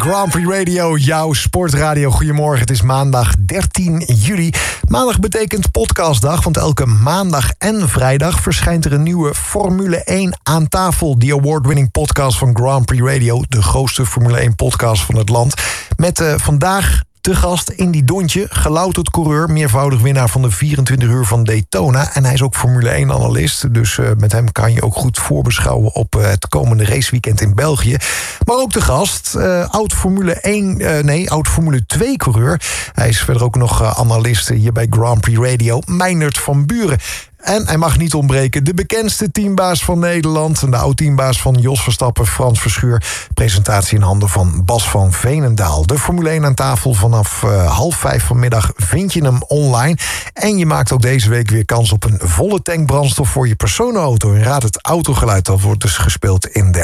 Grand Prix Radio, jouw sportradio. Goedemorgen, het is maandag 13 juli. Maandag betekent podcastdag, want elke maandag en vrijdag verschijnt er een nieuwe Formule 1 aan tafel. Die award-winning podcast van Grand Prix Radio, de grootste Formule 1 podcast van het land. Met vandaag te gast Indy Dontje, gelouterd coureur, meervoudig winnaar van de 24 uur van Daytona. En hij is ook Formule 1-analyst, dus met hem kan je ook goed voorbeschouwen op het komende raceweekend in België. Maar ook te gast, oud Formule 2 coureur. Hij is verder ook nog analist hier bij Grand Prix Radio, Meijnerd van Buren. En hij mag niet ontbreken, de bekendste teambaas van Nederland en de oud-teambaas van Jos Verstappen, Frans Verschuur. Presentatie in handen van Bas van Veenendaal. De Formule 1 aan tafel vanaf 4:30 vanmiddag vind je hem online. En je maakt ook deze week weer kans op een volle tank brandstof voor je personenauto. En raad het autogeluid, dat wordt dus gespeeld in de